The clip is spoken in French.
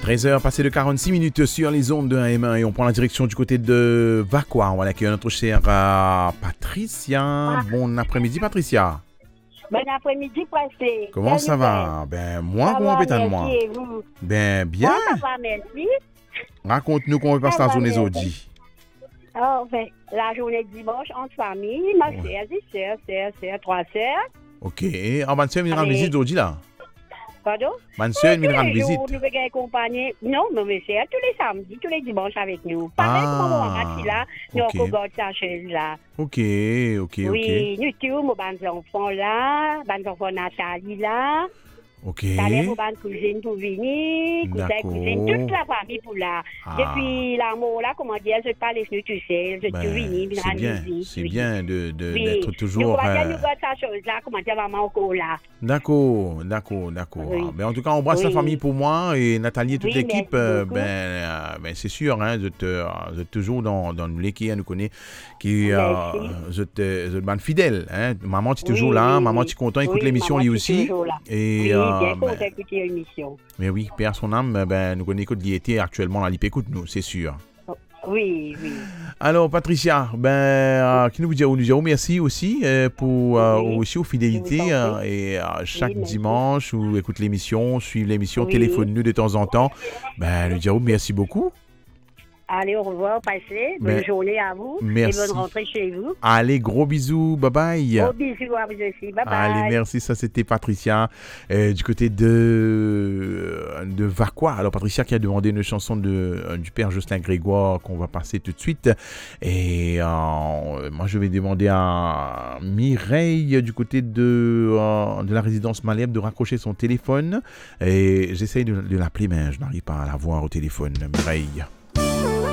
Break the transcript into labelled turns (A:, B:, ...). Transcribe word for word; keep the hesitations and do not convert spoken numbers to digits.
A: treize heures passées de quarante-six minutes sur les ondes de un M un et on prend la direction du côté de Vacquois. On va accueillir notre chère euh, Patricia. Ah. Bon après-midi Patricia.
B: Bon après-midi passé.
A: Comment ça va? Ben moi, comment peut-être moi? Ben bien.
B: Bon, ça va, merci.
A: Raconte-nous comment passe la journée aujourd'hui.
B: Oh, ben, la journée de dimanche entre famille, ma ouais. sœur, des sœurs, sœurs, sœurs, trois sœurs.
A: Ok. Ah, ma sœur, elle rend visite aujourd'hui là?
B: Pardon?
A: Ma sœur, elle rend visite.
B: Nous venons accompagner. Non, mais mes sœurs, tous les samedis, tous les dimanches avec nous. Pareil ah, comme maman là, nous okay. on regarde sa chaise là.
A: Ok, ok, ok.
B: Oui, nous tous, nos bonnes enfants là, bonnes enfants Nathalie là.
A: Ok.
B: T'allais pour bonne cousine pour venir, cousin, cousine, toute la famille pour là. Ah. Depuis l'amour là, comment dire, je parle les tu sais, je
A: ben,
B: te venir,
A: c'est bien, c'est oui. bien de, de,
B: oui.
A: d'être toujours.
B: Nous, on va dire, nous, ça chose là, comment dire, maman encore là.
A: D'accord, d'accord, d'accord. Oui. Mais en tout cas, on embrasse oui. la famille pour moi et Nathalie et toute oui, l'équipe. Euh, ben, euh, ben, c'est sûr, hein, je te, je toujours dans, dans l'équipe, nous connaît, qui, euh, je te, je demande fidèle, hein. Maman, tu es toujours oui, là, oui, maman, tu es content, écoute oui, l'émission lui aussi. Et,
B: oui,
A: euh,
B: bien content d'écouter l'émission.
A: Mais oui, père son âme, ben, nous connaissons écoute l'été actuellement, la L I P écoute nous, c'est sûr.
B: Oui, oui.
A: Alors, Patricia, ben, euh, qui nous dit, nous disons merci aussi euh, pour euh, oui. aussi aux fidélités euh, et euh, chaque oui, dimanche où écoute l'émission, suivre l'émission, oui. téléphone-nous de temps en temps. Ben, nous disons merci beaucoup.
B: Allez, au revoir, passez. Bonne Mais, journée à vous.
A: Merci.
B: Et bonne rentrée chez vous.
A: Allez, gros bisous. Bye bye.
B: Gros bisous à vous aussi. Bye bye.
A: Allez, merci. Ça, c'était Patricia euh, du côté de, de Vacquois. Alors, Patricia qui a demandé une chanson de, euh, du père Jocelyn Grégoire qu'on va passer tout de suite. Et euh, moi, je vais demander à Mireille du côté de, euh, de la résidence Malherbe de raccrocher son téléphone. Et j'essaye de, de l'appeler, mais je n'arrive pas à la voir au téléphone. Mireille.